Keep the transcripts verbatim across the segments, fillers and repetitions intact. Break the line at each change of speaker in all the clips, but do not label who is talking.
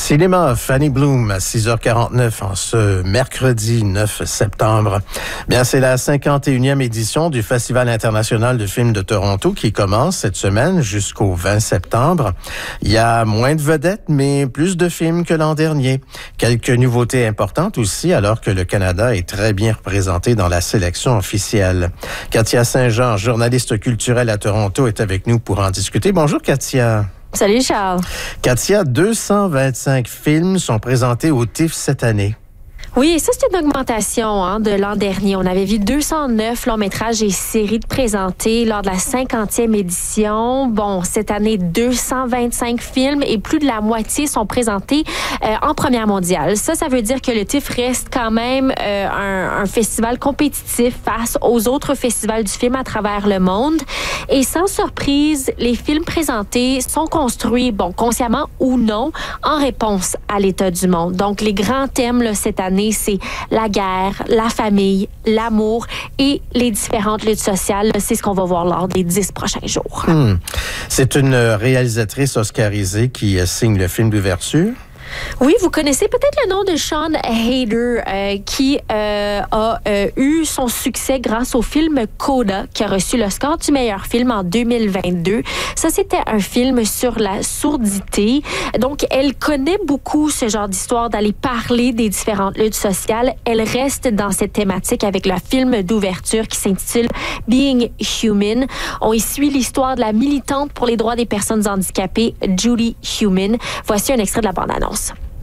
Cinéma, Fanny Bloom à six heures quarante-neuf en ce mercredi neuf septembre. Bien, c'est la cinquante et unième édition du Festival international de films de Toronto qui commence cette semaine jusqu'au vingt septembre. Il y a moins de vedettes, mais plus de films que l'an dernier. Quelques nouveautés importantes aussi, alors que le Canada est très bien représenté dans la sélection officielle. Katia Saint-Jean, journaliste culturelle à Toronto, est avec nous pour en discuter. Bonjour, Katia.
Salut Charles.
Katia, deux cent vingt-cinq films sont présentés au T I F F cette année.
Oui, ça, c'est une augmentation hein, de l'an dernier. On avait vu deux cent neuf longs métrages et séries de présentés lors de la cinquantième édition. Bon, cette année, deux cent vingt-cinq films et plus de la moitié sont présentés euh, en première mondiale. Ça, ça veut dire que le T I F F reste quand même euh, un, un festival compétitif face aux autres festivals du film à travers le monde. Et sans surprise, les films présentés sont construits, bon, consciemment ou non, en réponse à l'état du monde. Donc, les grands thèmes là, cette année, c'est la guerre, la famille, l'amour et les différentes luttes sociales. C'est ce qu'on va voir lors des dix prochains jours.
Hmm. C'est une réalisatrice oscarisée qui signe le film d'ouverture.
Oui, vous connaissez peut-être le nom de Sean Hayder, euh, qui euh, a euh, eu son succès grâce au film Coda, qui a reçu le score du meilleur film en deux mille vingt-deux. Ça, c'était un film sur la sourdité. Donc, elle connaît beaucoup ce genre d'histoire, d'aller parler des différentes luttes sociales. Elle reste dans cette thématique avec le film d'ouverture qui s'intitule Being Human. On y suit l'histoire de la militante pour les droits des personnes handicapées, Judy Heumann. Voici un extrait de la bande-annonce.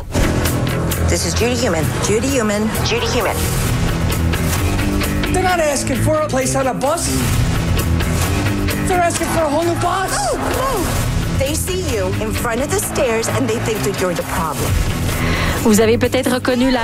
This is Judy Heumann. Judy Heumann. Judy Heumann.
They're not asking for a place on a bus. They're asking for a whole new box.
Oh, no. They see you in front of the stairs and they think that you're the problem.
Vous avez peut-être reconnu la